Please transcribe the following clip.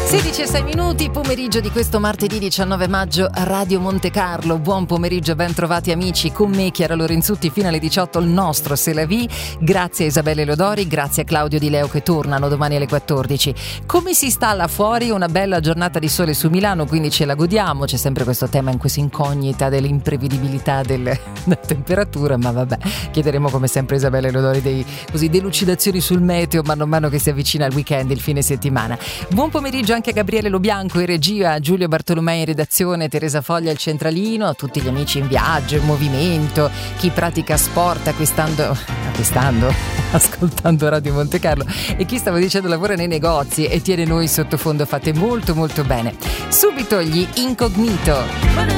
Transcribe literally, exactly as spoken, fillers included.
sedici e sei minuti, pomeriggio di questo martedì diciannove maggio, Radio Monte Carlo. Buon pomeriggio, ben trovati amici. Con me Chiara Lorenzutti fino alle diciotto il nostro C'est la vie. Grazie a Isabelle Lodori, grazie a Claudio Di Leo che tornano domani alle quattordici. Come si sta là fuori? Una bella giornata di sole su Milano, quindi ce la godiamo. C'è sempre questo tema in questa incognita dell'imprevedibilità della temperatura, ma vabbè, chiederemo come sempre a Isabelle Lodori dei così delucidazioni sul meteo mano a mano che si avvicina il weekend, il fine settimana. Buon pomeriggio anche a Gabriele Lobianco in regia, Giulio Bartolomei in redazione, Teresa Foglia al centralino, a tutti gli amici in viaggio, in movimento, chi pratica sport acquistando, acquistando, ascoltando Radio Monte Carlo e chi, stavo dicendo, lavora nei negozi e tiene noi sottofondo. Fate molto molto bene. Subito gli Incognito.